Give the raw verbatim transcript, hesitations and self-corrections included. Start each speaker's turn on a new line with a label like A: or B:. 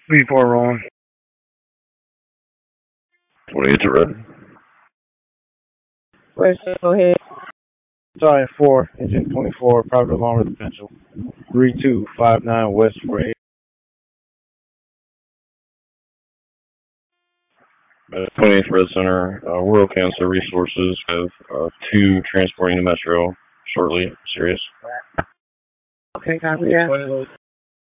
A: V four rolling.
B: twenty-eight to red.
C: West, go ahead.
A: Sorry, four, engine twenty-four, private alarm residential. three two five nine West for eight.
B: Uh, twenty-eighth Red Center, uh, World Cancer Resources have uh, two transporting to Metro shortly. Serious.
C: Okay, copy that.